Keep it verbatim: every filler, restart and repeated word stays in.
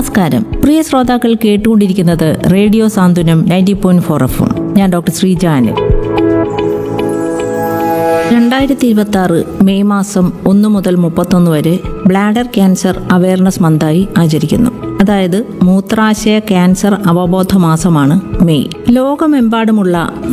നമസ്കാരം, പ്രിയ ശ്രോതാക്കൾ കേട്ടുകൊണ്ടിരിക്കുന്നത് റേഡിയോ സാന്ത്വനം നയൻറ്റി പോയിന്റ് ഫോർ എഫ്. ഞാൻ ഡോക്ടർ ശ്രീജാന്. രണ്ടായിരത്തി ഇരുപത്തി ആറ് മെയ് മാസം ഒന്ന് മുതൽ മുപ്പത്തൊന്ന് വരെ ബ്ലാഡർ ക്യാൻസർ അവയർനെസ് മന്തായി ആചരിക്കുന്നു. അതായത് മൂത്രാശയ ക്യാൻസർ അവബോധ മാസമാണ് മെയ്. ലോകമെമ്പാടുമുള്ള